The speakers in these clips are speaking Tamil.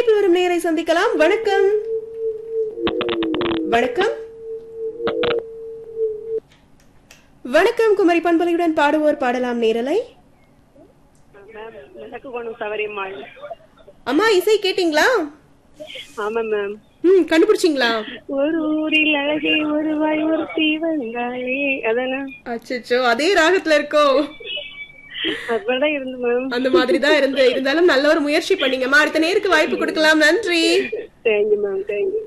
இணைப்பில் வரும் நேரை சந்திக்கலாம். வணக்கம் வணக்கம் வணக்கம். குமரி பண்பலையுடன் பாடுவோர் பாடலாம் நேரலை. அம்மா இசை கேட்டீங்களா? ஆமா மேம். கண்டுபிடிச்சிங்களா? ஒரு ஊரில் அழகே ஒரு வாய் ஒரு தீவங்காயே அதானே? அச்சோ, அதே ராகத்துல இருக்கோ? அப்படிதான் இருந்து மேம். அந்த மாதிரிதான் இருந்தாலும் நல்ல ஒரு முயற்சி பண்ணீங்கம்மா. அடுத்த நேருக்கு வாய்ப்பு கொடுக்கலாம். நன்றி. Thank you ma'am. தேங்க்யூ.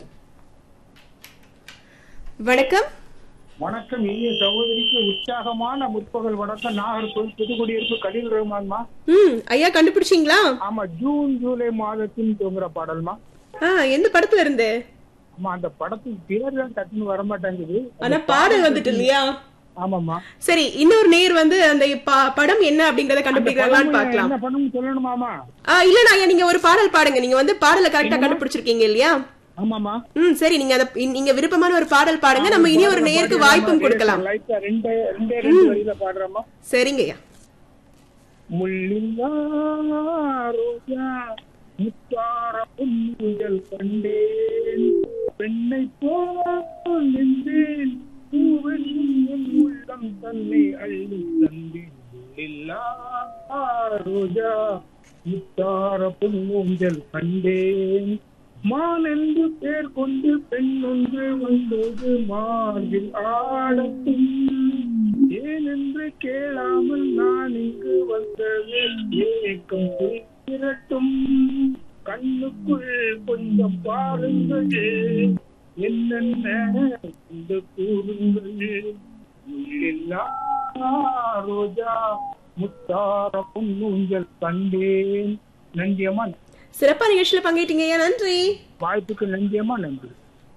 வணக்கம் வணக்கம். இனிய சகோதரிக்கு உற்சாகமான முற்பகல் வணக்கம். நாகர்கோவில் புதுக்குடியிருப்பு கலீல் ரஹ்மான்மா. ஐயா கண்டுபிடிச்சிங்களா? ஆமா, ஜூன் ஜூலை மாதத்தின் தூங்குற பாடல்மா. எந்த படத்துல இருந்து? ஆமா, அந்த படத்துக்கு பேர் தான் டக்குன்னு வரமாட்டேங்குது. ஆனா பாடல் வந்துட்டு இல்லையா? ஆமாமா. சரி, இன்னொரு நேர் வந்து அந்த படம் என்ன அப்படிங்கறத கண்டுபிடிக்கலாம்னு பாக்கலாம். என்ன பண்ணணும் சொல்லணுமாமா? இல்ல ஐயா, நீங்க ஒரு பாடல் பாடுங்க. நீங்க வந்து பாடலை கரெக்டா கண்டுபிடிச்சிருக்கீங்க இல்லையா? ஆமாமா. சரி, நீங்க விருப்பமான ஒரு பாடல் பாடுங்க. நம்ம இனி ஒரு நேருக்கு வாய்ப்பும் கொடுக்கலாம். ரெண்டு வரியில பாடுறோமா? சரிங்க ஐயா. முள்ளில்லா ரோஜா முத்தார பொன்னுகள் கண்டேன், பெண்ணை போல் நின்றேன், பூவென்னும் உள்ளம் தன்னை அள்ளி தந்தேன். முள்ளில்லா ரோஜா முத்தார பொன்னுகள் கண்டேன், மான் என்று பேர் கொண்டு பெண் ஒன்று வந்தது மார்பில் ஆடட்டும், ஏனென்று கேளாமல் நான் இங்கு வந்தது ஏக்கம் திரட்டும், கண்ணுக்குள் கொஞ்சம் பாருங்கள் என்னென்ன கூறுங்கள், இல்லா ரோஜா முத்தார பொன்னூஞ்சல் கண்டேன். நன்றியம்மா. சிறப்பா நிகழ்ச்சியில பங்கேற்றீங்க. நன்றி. வாய்ப்புக்கு நன்றியம்மா. நன்றி.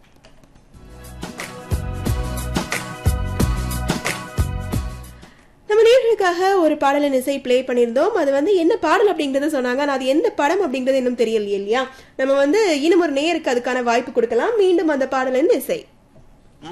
நம்ம நேர்களுக்காக ஒரு பாடலின் இசை பிளே பண்ணியிருந்தோம். அது வந்து என்ன பாடல் அப்படிங்கறத சொன்னாங்க. அது எந்த படம் அப்படிங்கறது இன்னும் தெரியலையே இல்லையா? நம்ம வந்து இன்னும் ஒரு நேருக்கு அதுக்கான வாய்ப்பு கொடுக்கலாம். மீண்டும் அந்த பாடலின் இசை.